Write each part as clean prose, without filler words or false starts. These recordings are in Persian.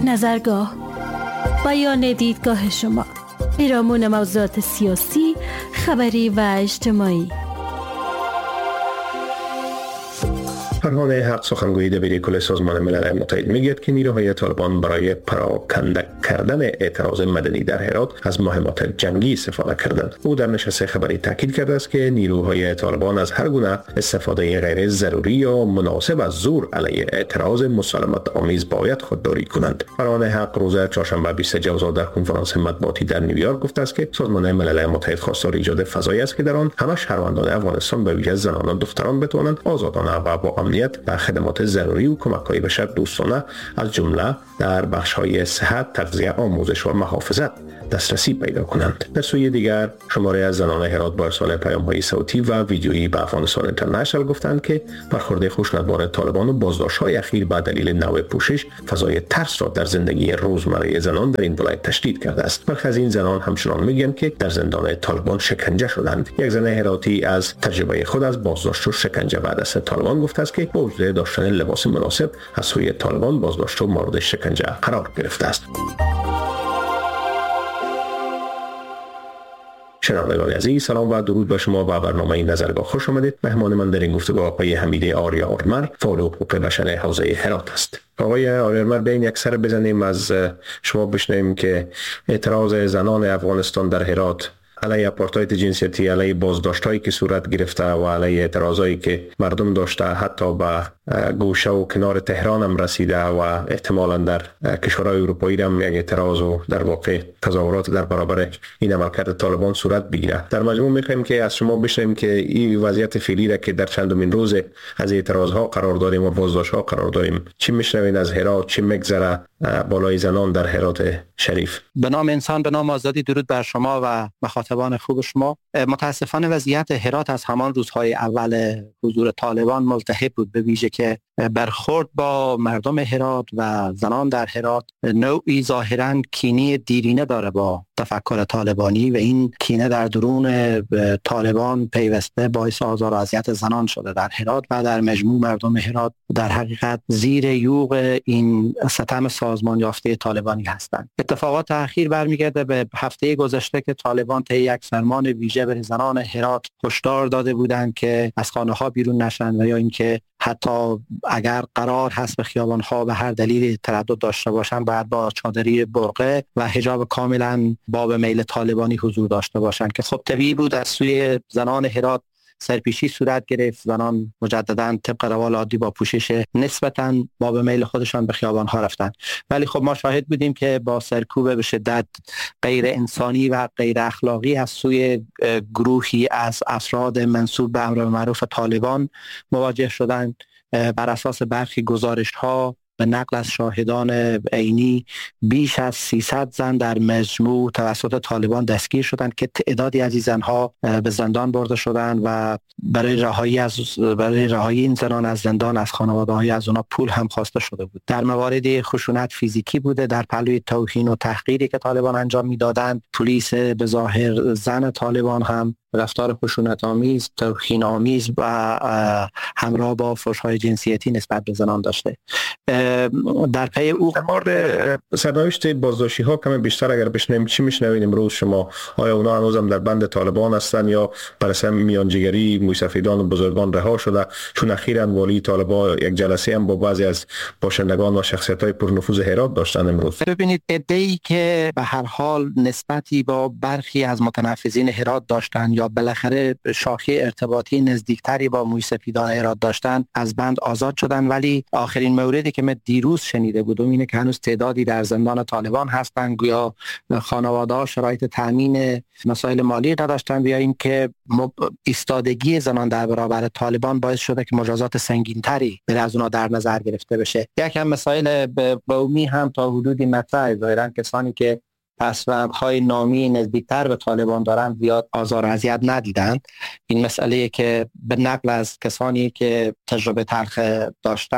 نظرگاه، بیان دیدگاه شما، پیرامون موضوعات سیاسی، خبری و اجتماعی. فرهان حق سخنگوی دبیر کل سازمان ملل متحد میگوید که نیروهای طالبان برای پراکنده کردن اعتراض مدنی در هرات از مهمات جنگی استفاده کردند. او در نشست خبری تاکید کرده است که نیروهای طالبان از هر گونه استفاده غیر ضروری یا مناسب از زور علیه اعتراض مسالمت آمیز باید خودداری کنند. فرهان حق روز چهارشنبه 20 جوزا در کنفرانس مطبوعاتی در نیویورک گفته است که سازمان ملل متحد خواستار ایجاد فضایی است که در آن همه شهروندان افغانستان به ویژه زنان و دختران بتوانند آزادانه و با امنیت به خدمات ضروری و کمک‌های بشر دوستانه از جمله در بخش‌های صحت، تغذیه، آموزش و محافظت دسترسی پیدا کنند. در سوی دیگر شماره از زنان هرات با ارسال پیام‌های صوتی و ویدیویی به افغانستان اینترنشنال گفتند که برخورد خشونتبار طالبان و بازداشت‌های اخیر به دلیل نوع پوشش فضای ترس را در زندگی روزمره زنان در این ولایت تشدید کرده است. برخی از این زنان همچنان میگویند که در زندان طالبان شکنجه شدند. یک زن هراتی از تجربه خود از بازداشت و شکنجه بعد از طالبان گفته است که با وجود داشتن لباس مناسب از سوی طالبان بازداشت و مورد شکنجه قرار گرفته است. شنوندگان عزیز، سلام و درود به شما و برنامه نظرگاه خوش آمدید. مهمان من در این گفتگو آقای حمید آریا آرمر، فعال حقوق بشر حوزه هرات است. آقای آریا آرمر، بیاین یک سر بزنیم از شما بشنویم که اعتراض زنان افغانستان در هرات علیه آپارتاید جنسیتی، علیه بازداشت‌هایی که صورت گرفته و علیه اعتراضایی که مردم داشته، حتی به گوشه و کنار تهران هم رسیده و احتمالاً در کشورهای اروپایی هم یک اعتراض و در واقع تظاهرات در برابر این عملکرد طالبان صورت بگیره. در مجموع می‌خوایم که از شما بشنویم که این وضعیت فعلی را که در چندمین روز از اعتراض‌ها قرار داریم و بازداشت‌ها قرار داریم، چی می‌شنوین از هرات، چی می‌گذره بالای زنان در هرات شریف؟ به نام انسان، به نام آزادی، درود بر شما و مخاطبان خوب شما. متاسفانه وضعیت هرات از همان روزهای اول حضور طالبان ملتهب بود، به ویژه که برخورد با مردم هرات و زنان در هرات نوعی ظاهراً کینه دیرینه داره با تفکر طالبانی و این کینه در درون طالبان پیوسته باعث آزار و اذیت زنان شده در هرات و در مجموع مردم هرات در حقیقت زیر یوغ این ستم سازمان یافته طالبانی هستند. اتفاقات اخیر برمیگرده به هفته گذشته که طالبان طی یک فرمان ویژه به زنان هرات هشدار داده بودند که از خانه‌ها بیرون نشن و یا اینکه حتی اگر قرار هست به خیابان‌ها به هر دلیلی تردد داشته باشن باید با چادری برقه و حجاب کاملا باب میل طالبانی حضور داشته باشن که خب طبیعی بود از سوی زنان هرات سرپیچی صورت گرفت. زنان مجددا طبق روال عادی با پوشش نسبتاً باب میل خودشان به خیابان‌ها رفتن، ولی خب ما شاهد بودیم که با سرکوب به شدت غیر انسانی و غیر اخلاقی از سوی گروهی از افراد منسوب به امر معروف طالبان مواجه شدند. بر اساس برخی گزارش‌ها به نقل از شاهدان عینی بیش از 300 زن در مجموع توسط طالبان دستگیر شدند که تعدادی از این زنها به زندان برده شدند و برای رهایی این زنان از زندان از خانواده‌های از اونا پول هم خواسته شده بود. در موارد خشونت فیزیکی بوده، در پلوی توهین و تحقیری که طالبان انجام میدادند، پلیس به ظاهر زن طالبان هم رفتار خشونت آمیز، توهین آمیز و همراه با فحش‌های جنسیتی نسبت به زنان داشته. در پی او در مورد سرنوشت بازداشتی ها کمی بیشتر اگر بشنویم چی میشنوین امروز شما؟ آیا اونا هنوزم در بند طالبان هستن یا بر اساس میانجیگری موسفیدان و بزرگان رها شده؟ چون اخیراً والی طالبان یک جلسه هم با بعضی از باشندگان و شخصیت‌های پرنفوذ هرات داشتن امروز. ببینید عده‌ای که به هر حال نسبتی با برخی از متنفذین هرات داشتن یا بالاخره شاخه ارتباطی نزدیکتری با موسفیدان هرات داشتن از بند آزاد شدن، ولی آخرین موردی که من دیروز شنیده بودم اینه که هنوز تعدادی در زندان طالبان هستن، گویا خانواده‌ها شرایط تامین مسائل مالی نداشتن یا اینکه ایستادگی زنان در برابر طالبان باعث شده که مجازات سنگین‌تری به از اونها در نظر گرفته بشه. یکم مسائل قومی هم تا حدودی مطرحه. ظاهراً کسانی که پسوندهای نامی نزدیکتر به طالبان دارن زیاد آزار و اذیت ندیدن. این مسئله که به نقل از کسانی که تجربه تلخ داشتن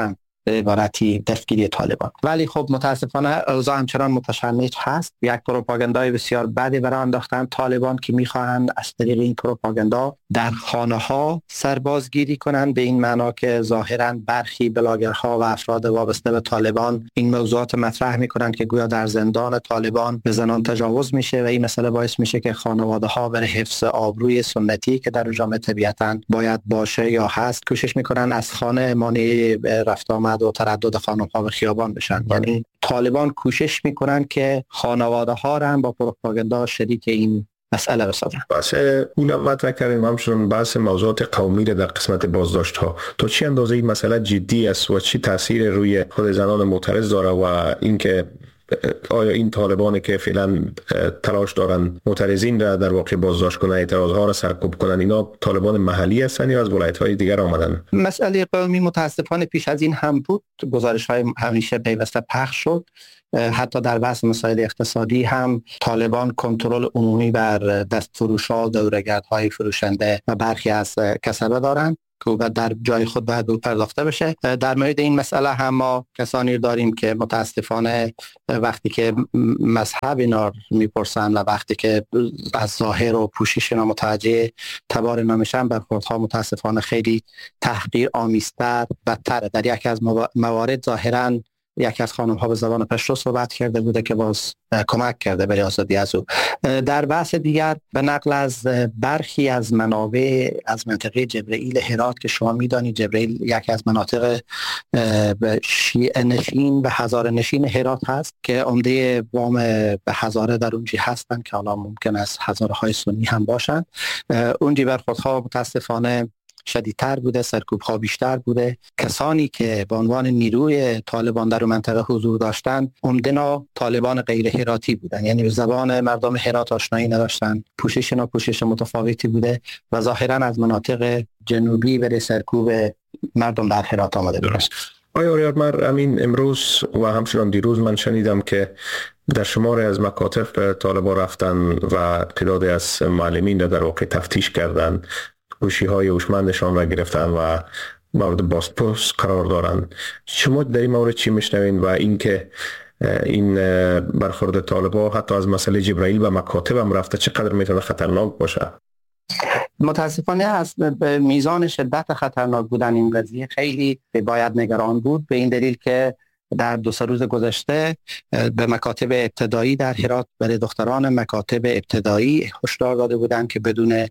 به عبارتی دستگیری طالبان. ولی خب متاسفانه اوضاع همچنان متشنج هست. یک پروپاگاندای بسیار بدی برای انداختن طالبان که میخواهند از طریق این پروپاگاندا در خانه ها سربازگیری کنند، به این معنا که ظاهرا برخی بلاگرها و افراد وابسته به طالبان این موضوعات مطرح میکنند که گویا در زندان طالبان به زنان تجاوز میشه و این مسئله باعث میشه که خانواده ها برای حفظ آبروی سنتی که در جامعه طبیعتاً باید باشه یا هست کوشش میکنن از خانه مانع رفت آمد و تردد خانم ها به خیابان بشن. یعنی طالبان کوشش میکنن که خانواده ها را هم با پروپاگاندا شریک این مسئله بسازن. بس اونم مطرح کردیم همچنان بحث موضوعات قومی در قسمت بازداشت ها. تا چه اندازه این مسئله جدی است و چی تاثیر روی خود زنان معترض داره و اینکه آیا این طالبانی که فعلا تلاش دارن معترضین را در واقع بازداشت کنن، اعتراضها را سرکوب کنن، اینا طالبان محلی هستن یا از ولایت‌های دیگر آمدن؟ مسئله قومی متاسفانه پیش از این هم بود، گزارش‌های همیشه پیوسته پخش شد. حتی در بحث مسائل اقتصادی هم طالبان کنترل عمومی بر دستفروش‌ها، دوره‌گردهای فروشنده و برخی از کسبه دارند که در جای خود باید به پرداخته بشه. در مورد این مسئله هم ما کسانی داریم که متاسفانه وقتی که مذهب اینا میپرسن و وقتی که از ظاهر و پوشش اینا متوجه تبار اینا میشن، برخوردها متاسفانه خیلی تحقیر آمیزتر بدتره. در یکی از موارد ظاهراً یکی از خانم ها به زبان پشتو صحبت کرده بوده که باز کمک کرده برای آزادی از او. در بحث دیگر به نقل از برخی از منابع از منطقه جبرائیل هرات که شما میدانید جبرائیل یکی از مناطق شیعه نشین و هزاره نشین هرات هست که عمده وام به هزاره در اونجی هستند که حالا ممکن است هزاره های سنی هم باشند. اونجی برخوردها متاسفانه شدیدتر بوده، سرکوب‌ها بیشتر بوده. کسانی که به عنوان نیروی طالبان در منطقه حضور داشتند عمدنا طالبان غیر هراتی بودند، یعنی به زبان مردم هرات آشنایی نداشتند، پوشش متفاوتی بوده و ظاهراً از مناطق جنوبی برای سرکوب مردم در هرات آمده بودند. آیا آریارمر امین امروز و همچنان دیروز من شنیدم که در شماری از مکاتب طالبان رفتن و تعدادی از معلمین در واقع تفتیش کردند، گوشی‌های هوشمندشان را گرفتن و مورد بازپرس قرار دارن. شما در این مورد چی میشنوین و اینکه این برخورد طالبان حتی از مسئله جبرائیل و مکاتب هم رفته چقدر میتونه خطرناک باشه؟ متاسفانه از به میزان شدت خطرناک بودن این قضیه خیلی باید نگران بود، به این دلیل که در 2 روز گذشته به مکاتب ابتدایی در هرات برای دختران مکاتب ابتدایی هشدار داده بودند که بدون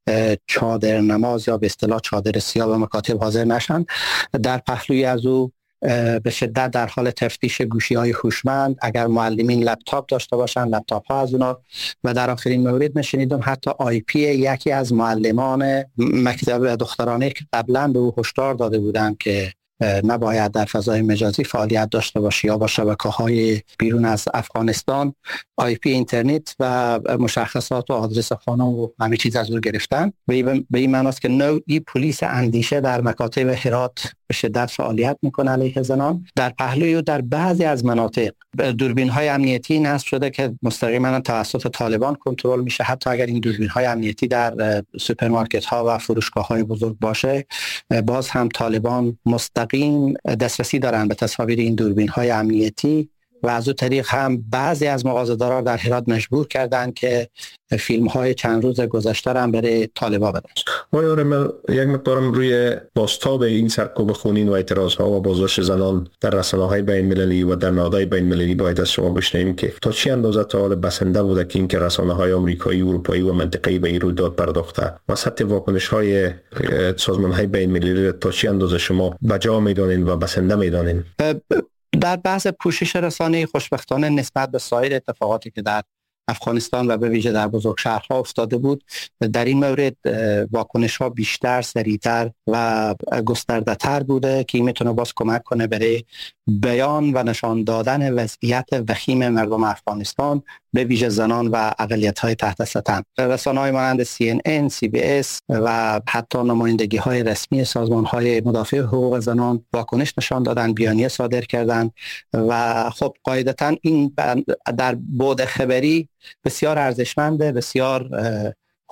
چادر نماز یا به اصطلاح چادر سیاه به مکاتب حاضر نشن. در پهلوی از او به شدت در حال تفتیش گوشی‌های هوشمند، اگر معلمین لپتاپ داشته باشن لپتاپ‌ها از اونا، و در آخرین مورد میشنیدم حتی آی پی یکی از معلمان مکتب دخترانه که قبلا به او هشدار داده بودند که نباید در فضای مجازی فعالیت داشته باشی یا با شبکه‌های بیرون از افغانستان آی پی اینترنت و مشخصات و آدرس خانم و همه چیز از او گرفتن. به این معنی است که نوعی پلیس اندیشه در مکاتب هرات به شدت فعالیت میکنه علیه زنان. در پهلوی و در بعضی از مناطق دوربین‌های امنیتی نصب شده که مستقیما توسط طالبان کنترل میشه. حتی اگر این دوربین‌های امنیتی در سوپرمارکت‌ها و فروشگاه‌های بزرگ باشه، باز هم طالبان مستقیم دسترسی دارن به تصاویر این دوربین‌های امنیتی و از اون طریق هم بعضی از مغازه‌داران در هرات مجبور کردن که فیلم‌های چند روز گذشته را هم برای طالبان بدن. من یک مقدارم روی بازتاب این سرکوب خونین و اعتراض‌ها و بازداشت زنان در رسانه‌های بین‌المللی و در نهادهای بین‌المللی باید از شما بشنویم که تا چه اندازه تا حال بسنده بوده که اینکه رسانه‌های آمریکایی، اروپایی و منطقه‌ای به این رویداد پرداخته و سطح واکنش‌های سازمان‌های بین‌المللی تا چه اندازه شما بجا می‌دانید و بسنده می‌دانید؟ در بحث پوشش رسانه‌ای خوشبختانه نسبت به سایر اتفاقاتی که در افغانستان و به ویژه در بزرگ شهرها افتاده بود، در این مورد واکنش‌ها بیشتر، سریعتر و گسترده‌تر بوده که این میتونه باز کمک کنه برای بیان و نشان دادن وضعیت وخیم مردم افغانستان به ویژه زنان و اقلیت‌های تحت سطح. رسانه‌های مانند CNN، CBS و حتی نمایندگی‌های رسمی سازمان‌های مدافع حقوق زنان واکنش نشان دادن، بیانیه صادر کردند و خب قاعدتاً این در بعد خبری بسیار ارزشمنده، بسیار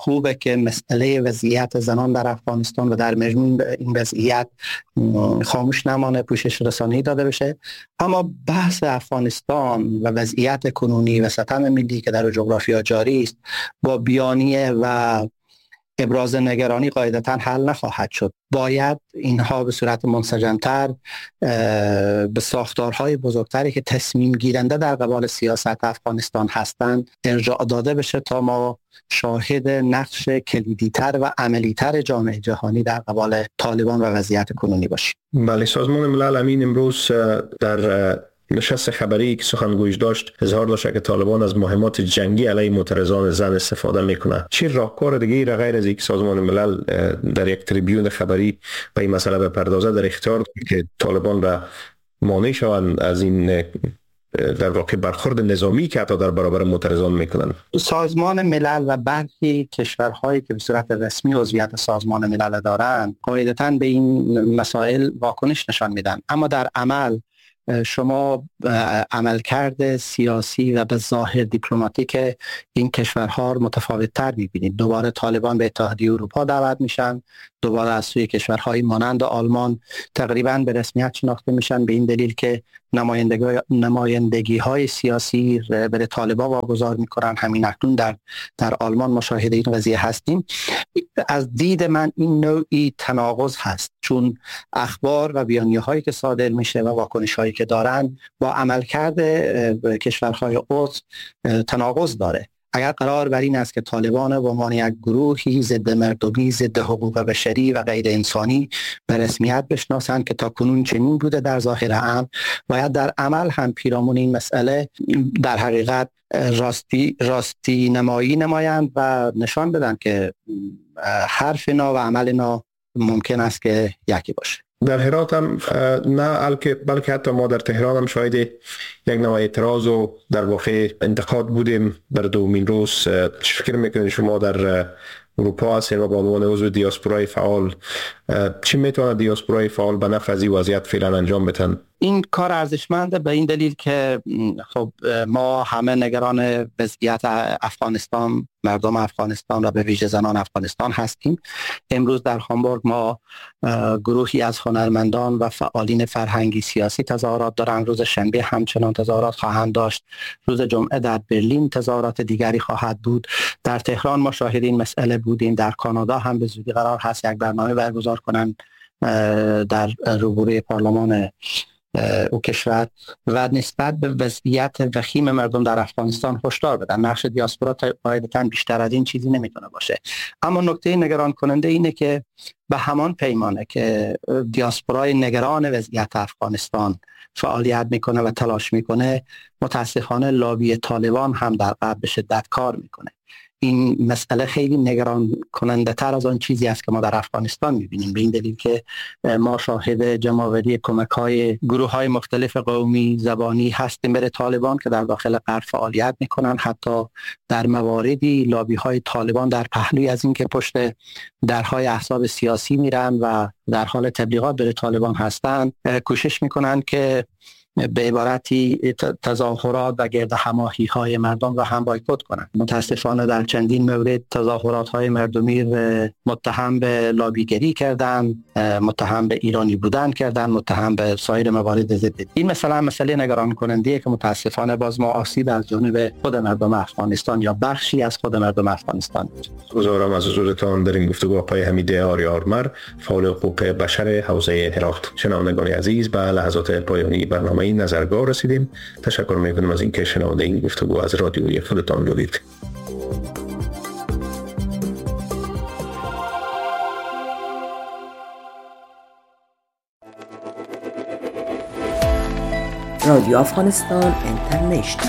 خوبه که مسئله وضعیت زنان در افغانستان و در مجموع این وضعیت خاموش نمانه، پوشش رسانه‌ای داده بشه. اما بحث افغانستان و وضعیت کنونی و ستم ملی که در جغرافیا جاری است با بیانیه و ابراز نگرانی قاعدتاً حل نخواهد شد. باید اینها به صورت منسجم‌تر به ساختارهای بزرگتری که تصمیم گیرنده در قبال سیاست افغانستان هستند ارجاع داده بشه تا ما شاهد نقش کلیدی‌تر و عملی‌تر جامعه جهانی در قبال طالبان و وضعیت کنونی باشیم. بله، سازمان ملل امین امروز در نشست خبری که سخنگویش داشت اظهار داشت که طالبان از مهمات جنگی علیه معترضان زن استفاده میکنه. چه راهکار دیگه را غیر از اینکه سازمان ملل در یک تریبیون خبری به این مسئله بپردازه در اختیار که طالبان را مانع شوند از این در واقع برخورد نظامی که حتی در برابر معترضان میکنن؟ سازمان ملل و برخی کشورهایی که به صورت رسمی عضویت سازمان ملل دارند قاعدتاً به این مسائل واکنش نشان میدن، اما در عمل شما عملکرد سیاسی و به ظاهر دیپلماتیک این کشورها متفاوت تر می‌بینید. دوباره طالبان به اتحادیه اروپا دعوت میشن، دوباره از سوی کشورهای مانند آلمان تقریباً به رسمیت شناخته میشن به این دلیل که نمایندگی‌های سیاسی به طالبان واگذار میکنن. همین اکنون در آلمان مشاهده این قضیه هستیم. از دید من این نوعی تناقض هست، چون اخبار و بیانیه‌هایی که صادر میشه و واکنش‌هایی که دارن با عملکرد کشورهای عضو تناقض داره. اگر قرار بر این است که طالبان به عنوان یک گروهی ضد مردمی، ضد حقوق بشری و غیر انسانی به رسمیت بشناسند که تا کنون چنین بوده در ظاهر امر، باید در عمل هم پیرامون این مسئله در حقیقت راستی نمایی نمایند و نشان بدن که حرف نا و عمل نا ممکن است که یکی باشه. در هرات هم نه بلکه حتی ما در تهران هم شاید یک نوع اعتراض و در واقع انتقاد بودیم بر دومین روز. چه فکر میکنید شما در اروپا هستین و به عنوان عضو دیاسپورای فعال، چی میتونه دیاسپورای فعال به نفع از این وضعیت فعلا انجام بدن؟ این کار ارزشمنده به این دلیل که خب ما همه نگران وضعیت افغانستان، مردم افغانستان و به ویژه زنان افغانستان هستیم. امروز در هامبورگ ما گروهی از هنرمندان و فعالین فرهنگی سیاسی تظاهرات دارند. روز شنبه همچنان تظاهرات خواهند داشت. روز جمعه در برلین تظاهرات دیگری خواهد بود. در تهران ما شاهد این مسئله بودیم. در کانادا هم به زودی قرار هست یک برنامه برگزار کنند در روبروی پارلمان او کشور و نسبت به وضعیت وخیم مردم در افغانستان هشدار بدن. نقش دیاسپورا قاعدتاً بیشتر از این چیزی نمیتونه باشه. اما نکته نگران کننده اینه که به همان پیمانه که دیاسپورای نگران وضعیت افغانستان فعالیت میکنه و تلاش میکنه، متاسفانه لابی طالبان هم در قلب به شدت کار میکنه. این مسئله خیلی نگران کننده تر از آن چیزی است که ما در افغانستان میبینیم، به این دلیل که ما شاهد جمع‌آوری کمک‌های گروه‌های مختلف قومی زبانی هستیم برای طالبان که در داخل غرب فعالیت میکنن. حتی در مواردی لابی‌های طالبان در پهلوی از این که پشت درهای احزاب سیاسی میرن و در حال تبلیغات برای طالبان هستند، کوشش میکنن که به عبارتی تظاهرات و گرد هماهی های مردم را هم بایکوت کنند. متاسفانه در چندین مورد تظاهرات های مردمی متهم به لابیگری کردن، متهم به ایرانی بودن کردن، متهم به سایر موارد ضد. این مسئله نگران کننده که متاسفانه باز ما آسیب از جانب خود مردم افغانستان یا بخشی از خود مردم افغانستان. گزارم از حضورتان در این گفتگو آقای حمید آریارمر، فعال حقوق بشر حوزه هرات. شنوندگان عزیز، به لحظات پایانی برنامه این نظرگاه رسیدیم. تشکر میکنم از اینکه شنونده این گفتگو از رادیوی خودتان بودید. رادیو افغانستان اینترنشنال.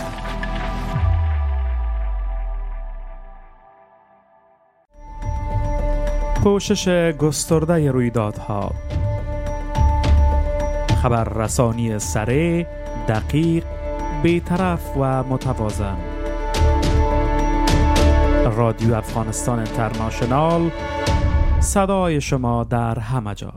پوشش گسترده رویدادها، خبررسانی سریع، دقیق، بی‌طرف و متوازن. رادیو افغانستان اینترنشنال، صدای شما در همه جا.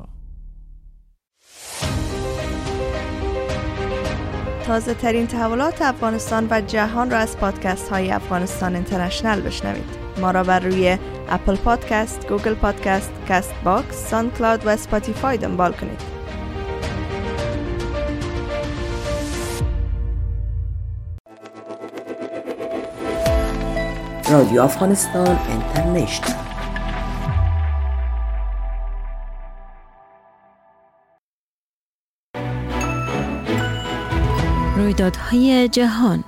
تازه ترین تحولات افغانستان و جهان را از پادکست های افغانستان اینترنشنال بشنوید. ما را بر روی اپل پادکست، گوگل پادکست، کاست باکس، ساوندکلاود و اسپاتیفای دنبال کنید. رادیو افغانستان اینترنشنال. رویدادهای جهان.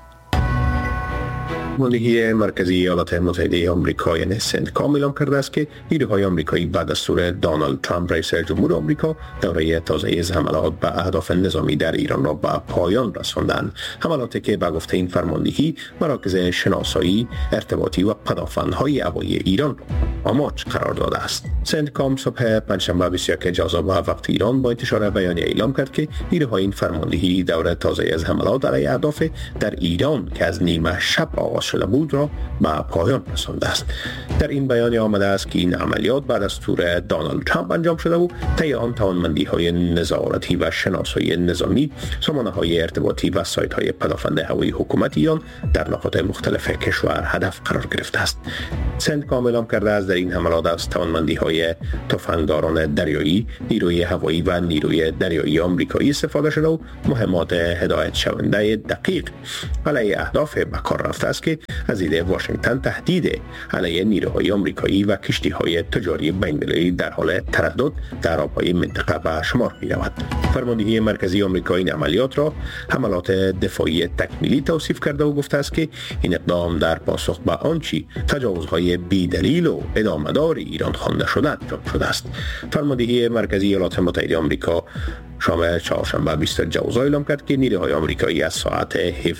فرماندهی مرکزی ایالات متحده آمریکا یعنی سنتکام اعلام کرده است که نیروهای آمریکایی بعد از دستور دونالد ترامپ رئیس جمهور آمریکا دوره تازه از حملات به اهداف نظامی در ایران را به پایان رساندند. حملاتی که به گفته این فرماندهی مراکز شناسایی، ارتباطی و پدافندهای هوایی ایران را آماج قرار داده است. سنتکام صبح پنجشنبه 21 ژانویه به وقت ایران با انتشار بیانیه اعلام کرد که نیروهای این فرماندهی دوره تازه از حملات علیه اهداف در ایران که از نیمه شب آغاز شده بود را به پایان رسانده است. در این بیانیه آمده است که این عملیات بعد از دستور دونالد ترامپ انجام شده و طی آن توانمندی‌های نظارتی و شناسایی نظامی، سامانه‌های ارتباطی و سایت‌های پدافند هوایی حکومت ایران در نقاط مختلف کشور هدف قرار گرفته است. سنتکام اعلام کرده است در این حملات از توانمندی‌های تفنگداران دریایی، نیروی هوایی و نیروی دریایی آمریکایی استفاده شده و مهمات هدایت شونده دقیق علیه اهداف به کار رفته است که از دید واشنگتن تهدید علیه نیروهای آمریکایی و کشتی‌های تجاری بین‌المللی در حال تردد در آب‌های منطقه به شمار می‌رود. فرماندهی مرکزی آمریکا این عملیات را حملات دفاعی تکمیلی توصیف کرده و گفته است که این اقدام در پاسخ به آنچه تجاوزهای بی‌دلیل و ادامه‌دار ایران خوانده شده انجام شده است. فرماندهی مرکزی ایالات متحده آمریکا شام چهارشنبه 20 ژانویه اعلام کرد که نیروهای آمریکایی از ساعت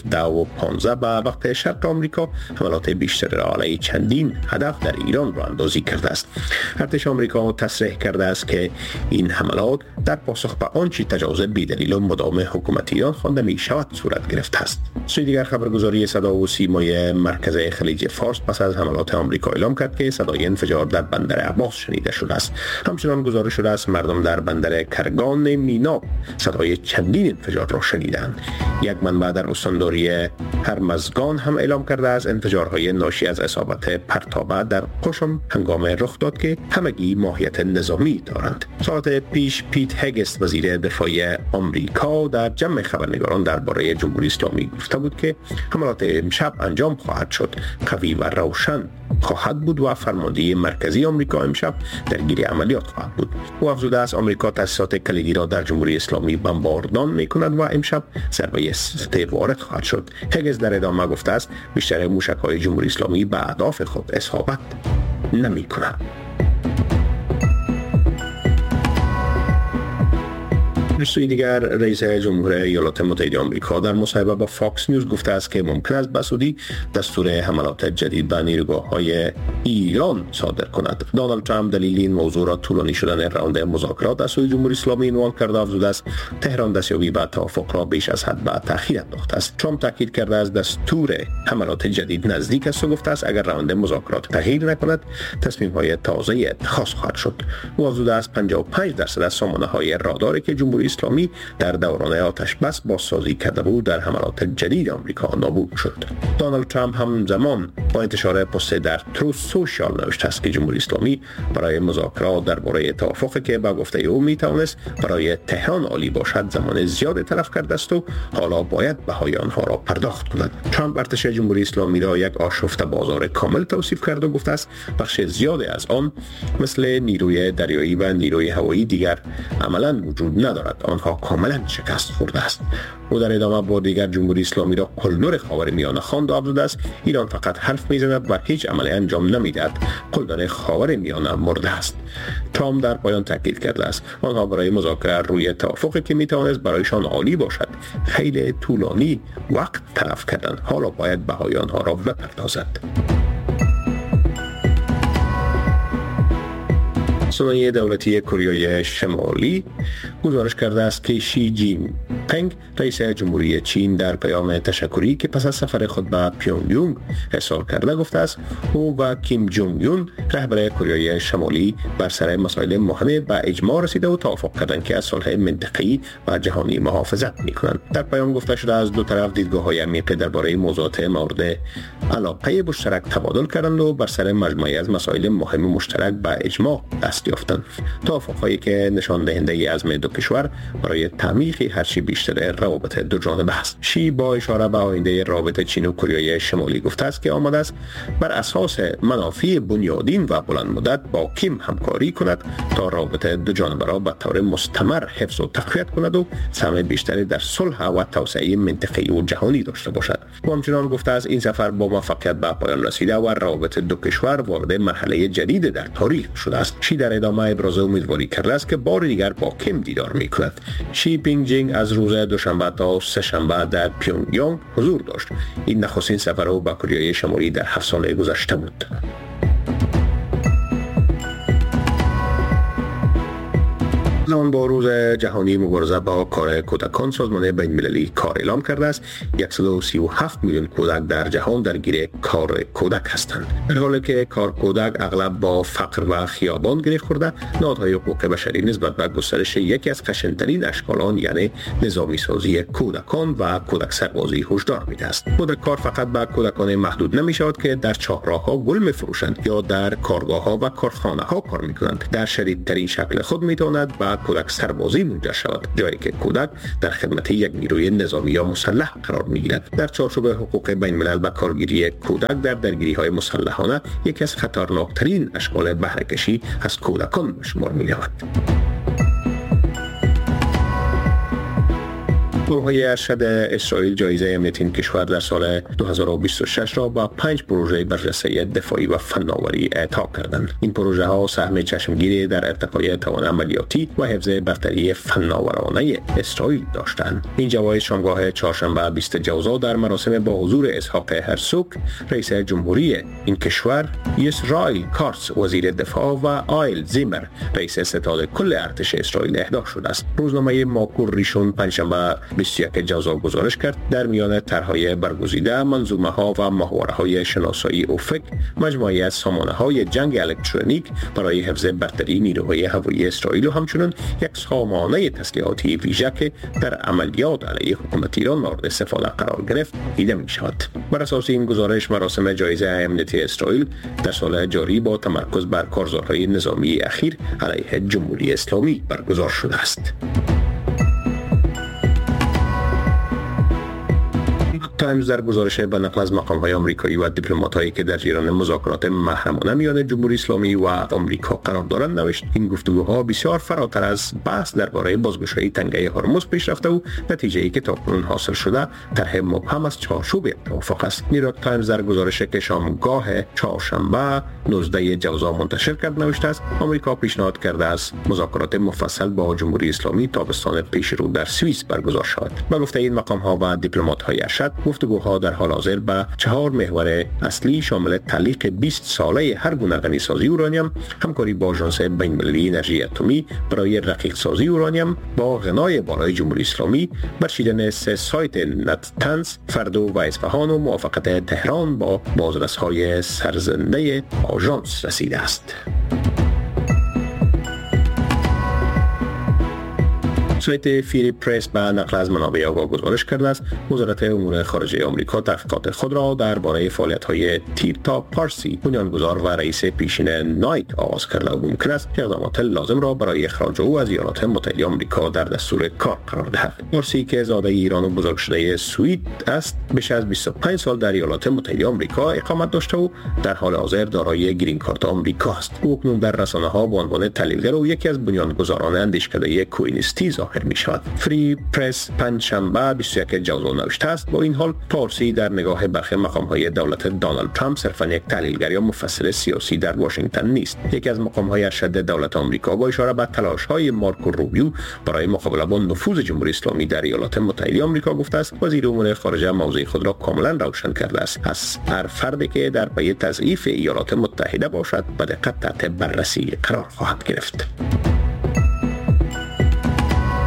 17:15 به وقت شرق آمریکا حملات بیشتر را علیه چندین هدف در ایران را اندازی کرده است. ارتش آمریکا تصریح کرده است که این حملات در پاسخ به آنچه تجاوز بی‌دلیل و مداوم حکومت ایران خوانده می شود صورت گرفته است. سوی دیگر خبرگزاری صدا و سیمای مرکز خلیج فارس پس از حملات آمریکا اعلام کرد که صدای انفجار در بندر عباس شنیده شده است. همچنان گزارش شده است مردم در بندر کرگان مینا صدای چندین انفجار را شنیدند. یک منبع در استانداری هرمزگان هم اعلام کرده است انفجارهای ناشی از اصابت پرتابه در قشم هنگام رخ داد که همگی ماهیت نظامی دارند. ساعت پیش پیت هگست وزیر دفاع آمریکا در جمع خبرنگاران درباره جمهوری اسلامی گفته بود که حملات امشب انجام خواهد شد، قوی و روشن خواهد بود و فرماندهی مرکزی آمریکا امشب درگیر عملیات خواهد بود. او افزوده است آمریکا تأسیسات کلیدی را در جمهوری اسلامی بمباردان می‌کند و امشب ضربه سه وارد خواهد شد. هگز در ادامه گفته است بیشتر موشک‌های جمهوری اسلامی به اهداف خود اصابت نمی‌کنند. در سوی دیگر رئیس جمهور ایالات متحده آمریکا در مصاحبه با فاکس نیوز گفته است که ممکن است بسودی دستور حملات جدید به نیروگاه‌های ایران صادر کند. دونالد ترامپ دلیل این موضوع را طولانی شدن راند مذاکرات از سوی جمهوری اسلامی عنوان کرده افزوده است تهران دستیابی به توافق را بیش از حد به تأخیر انداخته است. ترامپ تاکید کرده است دستور حملات جدید نزدیک است و گفته است اگر راند مذاکرات تغییر نکند تصمیم‌های تازه اتخاذ خواهد شد. او افزوده است 55% از سامانه‌های راداری که جمهوری اسلامی در دوران آتش بس بازسازی کرده بود در حملات جدید آمریکا نابود شد. دونالد ترامپ همزمان با انتشار پست در تروث سوشال نوشته است که جمهوری اسلامی برای مذاکرات درباره توافقی که با گفته او میتوانست برای تهران عالی باشد زمان زیاد تلف کرده است و حالا باید بهای آنها را پرداخت کند. ترامپ ارتش جمهوری اسلامی را یک آشفته بازار کامل توصیف کرده و گفته است بخش زیادی از آن مثل نیروی دریایی و نیروی هوایی دیگر عملاً وجود ندارد، آنها کاملا شکست خورده است. او در ادامه با دیگر جمهوری اسلامی را قلدر خاورمیانه خواند و افزوده است ایران فقط حرف میزند و هیچ عملی انجام نمیدهد، قلدر خاورمیانه مرده است. ترامپ در پایان تاکید کرده است آنها برای مذاکره روی توافقی که میتوانست برایشان عالی باشد خیلی طولانی وقت تلف کردند، حالا باید بهای آنها را بپردازد. ثانیه دولتی کره شمالی گزارش کرده است که شی جین پینگ رئیس جمهوری چین در پیام تشکری که پس از سفر خود به پیونگیانگ ارسال کرده گفته است او و کیم جونگ یون رهبر کره شمالی بر سر مسائل مهم به اجماع رسیده و توافق کردند که از صلح منطقه‌ای و جهانی محافظت می‌کنند. در پیام گفته شده از دو طرف دیدگاه‌های عمیق درباره موضوعات مورد علاقه مشترک تبادل کردند و بر سر مجموعه‌ای از مسائل مهم مشترک به اجماع دست یافتند. توافق‌هایی که نشان دهنده عزم دو کشور برای تعمیق هرچی بیشتر روابط دو جانبه است. شی با اشاره به آینده رابطه چین و کره شمالی گفته است که آماده است بر اساس منافع بنیادین و بلند مدت با کیم همکاری کند تا رابطه دو جانبه را به طور مستمر حفظ و تقویت کند و سهم بیشتری در صلح و توسعه منطقه‌ای و جهانی داشته باشد. و همچنان گفته است این سفر با موفقیت به پایان رسیده و روابط دو کشور وارد مرحله جدید در تاریخ شده است. شی در ادامه ابراز امیدواری کرده است که بار دیگر با کیم دیدار می‌کند. شی پینگ از روز دوشنبه تا سه‌شنبه در پیونگیانگ حضور داشت. این نخستین سفر او به کره شمالی در 7 سال گذشته بود. زمان با روز جهانی مبارزه با کار کودکان سازمان بین‌المللی کار اعلام کرده است 137 میلیون کودک در جهان درگیر کار کودک هستند. در حالی که کار کودک اغلب با فقر و خیابان گره خورده، نهادهای حقوق بشری نسبت به گسترش یکی از خشن‌ترین اشکال آن یعنی نظامی سازی کودکان و کودک سربازی هشدار میده است. کودک کار فقط به کودکان محدود نمی‌شود که در چهارراه‌ها گل می‌فروشند یا در کارگاه‌ها و کارخانه‌ها کار می‌کنند. در شدیدترین شکل خود می‌تواند به کودک سربازی منجر شود، جایی که کودک در خدمت یک نیروی نظامی یا مسلح قرار می‌گیرد. در چارچوب حقوق بین‌الملل به کارگیری کودک در درگیری‌های مسلحانه یکی از خطرناکترین اشکال بهره‌کشی از کودکان به شمار می‌رود. جمهوری ارشد اسرائیل جایزه امنیت این کشور در سال 2026 را با 5 پروژه برجسته دفاعی و فناوری اعطا کردند. این پروژه ها سهم چشمگیری در ارتقای توان عملیاتی و حفظ برتری فناورانه اسرائیل داشتند. این جوایز شامگاه چهارشنبه 20 جوزا در مراسم با حضور اسحاق هرسوک رئیس جمهوری این کشور، اسرائیل کارس وزیر دفاع و آیل زیمر رئیس ستاد کل ارتش اسرائیل اهدا شده است. روزنامه ماکور ریشون پنجشنبه 21 جوزا گزارش کرد در میان طرح‌های برگزیده، منظومه‌ها و محوره‌های شناسایی افق، مجموعه‌ای از سامانه‌های جنگ الکترونیک برای حفظ برتری نیروهای هوایی اسرائیل و همچنین یک سامانه تسلیحاتی ویژه که در عملیات علیه حکومت ایران مورد استفاده قرار گرفت دیده می‌شود. بر اساس این گزارش مراسم جایزه امنیت اسرائیل در سال جاری با تمرکز بر کارزارهای نظامی اخیر علیه جمهوری اسلامی برگزار شده است. تایمز در گزارش به نقل از مقام‌های آمریکایی و دیپلمات‌هایی که در جریان مذاکرات محرمانه میان جمهوری اسلامی و آمریکا قرار دارند نوشت این گفتگوها بسیار فراتر از بحث درباره بازگشایی تنگه هرمز پیش رفته و نتیجه‌ای که تاکنون حاصل شده طرح مبهم از چارچوب توافق است. نیویورک تایمز در گزارشی که شامگاه چهارشنبه 19 جوزا منتشر کرد نوشته است آمریکا پیشنهاد کرده است مذاکرات مفصل با جمهوری اسلامی تابستان پیش رو در سوئیس برگزار شود. با گفته این مقام‌ها و دیپلمات‌های ارشد گفتگوها در حال حاضر به 4 محور اصلی شامل تعلیق 20 ساله هر گونه غنیسازی اورانیم، همکاری با آژانس بین‌المللی انرژی اتمی برای رقیق سازی اورانیم با غنای بالای جمهوری اسلامی، برچیدن 3 سایت نتنز، فردو و اصفهان و موافقت تهران با بازرس‌های سرزنده آژانس رسیده است. سایت فری پرس به نقل از منابع آگاه گزارش کرده است وزارت امور خارجه آمریکا تحقیقات خود را درباره فعالیت‌های تیرتا پارسی بنیانگذار و رئیس پیشین نایک آغاز کرده و ممکن است اقدامات لازم را برای اخراج او از ایالات متحده آمریکا در دستور کار قرار دهد. پارسی که زاده ایران و بزرگ شده سوئد است بیش از 25 سال در ایالات متحده آمریکا اقامت داشته و در حال حاضر دارای گرین کارت آمریکا است. او اکنون در رسانه‌ها به عنوان تحلیلگر و یکی از بنیانگذاران اندیشکده کوینیستی ظاهر می شود. فری پرس پنجشنبه 21 جوزا نوشته است با این حال پارسی در نگاه برخی مقام‌های دولت دونالد ترامپ صرفاً یک تحلیلگر یا مفسر سیاسی در واشنگتن نیست. یکی از مقام‌های ارشد دولت آمریکا با اشاره به تلاش‌های مارکو روبیو برای مقابله با نفوذ جمهوری اسلامی در ایالات متحده آمریکا گفته است وزیر امور خارجه موضع خود را کاملا روشن کرده است. از هر فردی که در پی تضعیف ایالات متحده باشد به دقت تحت بررسی قرار خواهد گرفت.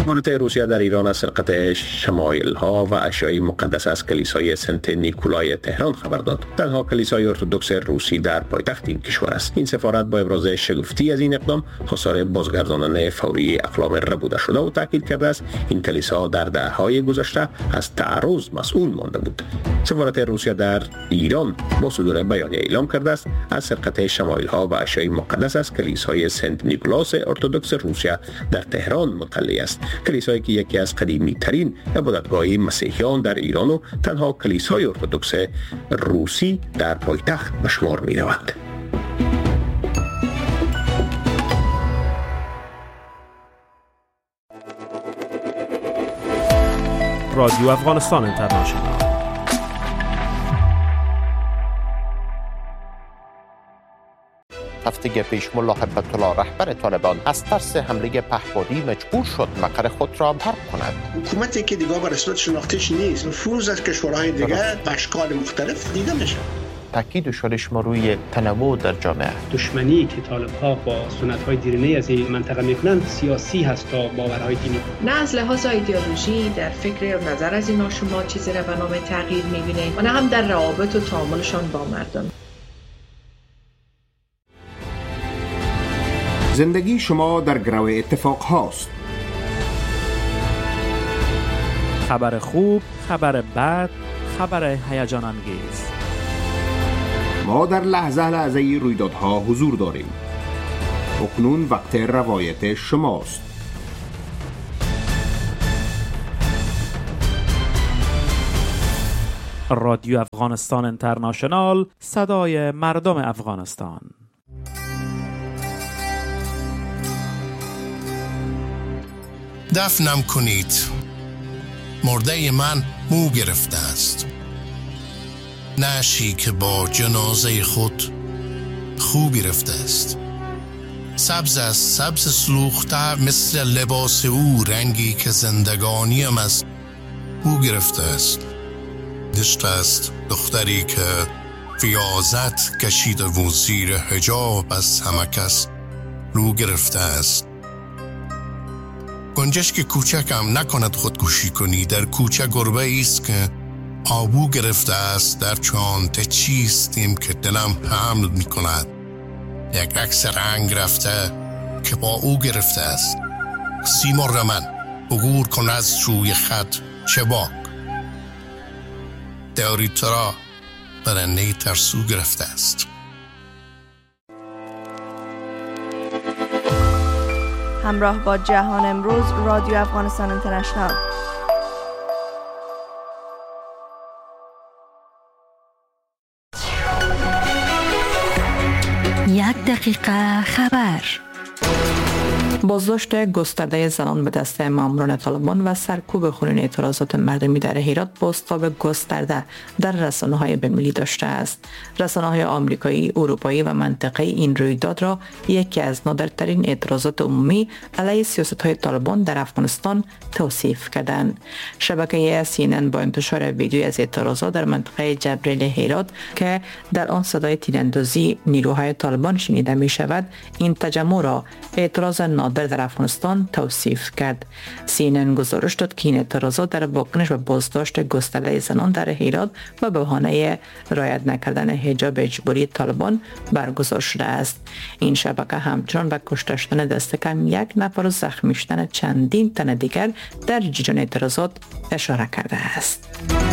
سفارت روسیه در ایران از سرقت شمایل‌ها و اشیاء مقدس از کلیسای سنت نیکولای تهران خبر داد. تنها کلیسای ارتدوکس روسی در پایتخت این کشور است. این سفارت با ابراز شگفتی از این اقدام خسارت بازگرداندن فوری اقلام ربوده شده و تاکید کرده است این کلیسا در دهه‌های گذشته از تعرض مسئول مانده بود. سفارت روسیه در ایران با صدور بیانیه اعلام کرده است از سرقت شمایل‌ها و اشیاء مقدس از کلیسای سنت نیکولاس ارتدوکس روسیه در تهران مطلع است. کلیسایی که یکی از قدیمی ترین عبادتگاه مسیحیان در ایران و تنها کلیسای ارتدوکس روسی در پایتخت به شمار می رود. رادیو افغانستان اینترنشنال. هفته پیش ملا هیبت الله رهبر طالبان از ترس حمله پهپادی مجبور شد مقر خود را ترک کند. حکومتی که دیگه به رسمیت شناختیش نیست، نفوذ از کشورهای دیگه به اشکال مختلف دیده میشه. تاکید شدش ما روی تنوع در جامعه. دشمنی که طالب‌ها با سنت‌های دیرینه از این منطقه میکنند سیاسی هست تا باورهای دینی. نه از لحاظ ایدئولوژی در فکر و نظر از اینا شما چیزی را به نام تغییر می‌بینید و نه هم در روابط و تعاملشان با مردم. زندگی شما در گرو اتفاق هاست. خبر خوب، خبر بد، خبر هیجان انگیز. ما در لحظه رویدادها حضور داریم. اکنون وقت روایت شماست. رادیو افغانستان اینترنشنال، صدای مردم افغانستان. دفنم کنید، مرده من مو گرفته است. نعشی که با جنازه خود خو گرفته است. سبز است، سبز سلوخته مثل لباس او، رنگی که زندگانیم از او گرفته است. دشت است دختری که ریاضت کشیده و زیر حجاب از همه کس رو گرفته است. گنجشک کوچکم نکند خودکشی کنی، در کوچه گربه ایست که آبو گرفته است. در چانته چیستیم که دلم حمل می کند، یک عکس رنگ رفته که با او گرفته است. سیمرغ من عبور کن از روی خط چه باک، داری ترا برنده ترسو گرفته است. همراه با جهان امروز، رادیو افغانستان اینترنشنال. یک دقیقه خبر. بازداشت گسترده زنان به دست ماموران طالبان و سرکوب خونین اعتراضات مردمی در هرات بازتاب گسترده در رسانه‌های بین‌المللی داشته است. رسانه‌های آمریکایی، اروپایی و منطقه‌ای این رویداد را یکی از نادرترین اعتراضات عمومی علیه سیاست‌های طالبان در افغانستان توصیف کردند. شبکه CNN با انتشار ویدیویی از اعتراضات در منطقه جبریل هرات که در آن صدای تیراندازی نیروهای طالبان شنیده می‌شود، این تجمع را اعتراض در افغانستان توصیف کرد. CNN گزارش داد که این اعتراضات در واکنش به بازداشت گسترده زنان در هرات و به بهانه رعایت نکردن حجاب اجباری طالبان برگزار شده است. این شبکه همچنان به کشته شدن دست کم یک نفر و زخمی شدن چندین تن دیگر در جریان اعتراضات اشاره کرده است.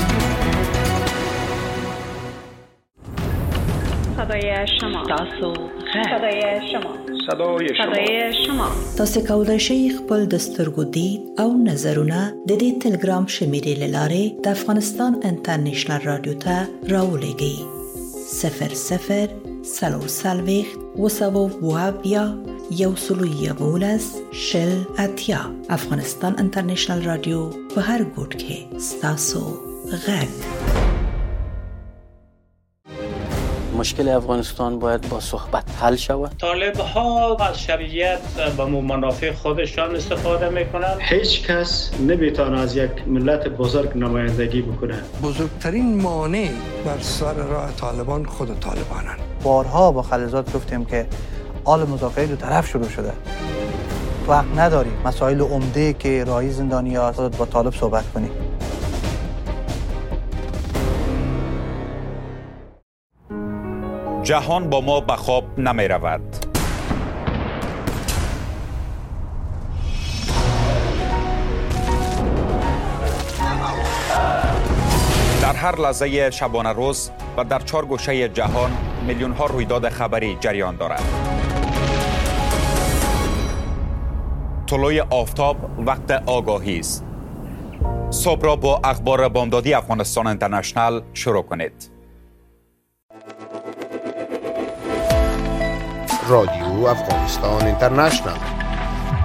صدای شما، صدای شما، صدای شما. تاسو کولای شئ خپل دستورګو دید او نظرونه د دې ټلګرام شمیرې لاره د افغانستان انټرنیشنل رادیو ته راولېږئ. 00 سلوسلويخ وسوو وابیا یوسلویولس شل اتیا. افغانستان انټرنیشنل رادیو په هر ګوټ کې ستاسو غږ. مشکل افغانستان باید با صحبت حل شود. طالب ها از شرعیت به منافع خودشان استفاده میکنند. هیچ کس نمیتونه از یک ملت بزرگ نمایندگی بکنه. بزرگترین مانع بر سر راه طالبان خود طالبانند. بارها با خلیزات گفتیم که آل مذاکره دو طرف شروع شده. وقت نداریم. مسائل عمده که راهی زندانی‌ها با طالب صحبت کنیم. جهان با ما به خواب نمی رود. در هر لحظه شبانه روز و در 4 گوشه جهان میلیون ها رویداد خبری جریان دارد. طلوع آفتاب وقت آگاهی است. صبح را با اخبار بامدادی افغانستان اینترنشنال شروع کنید. رادیو افغانستان اینترنشنال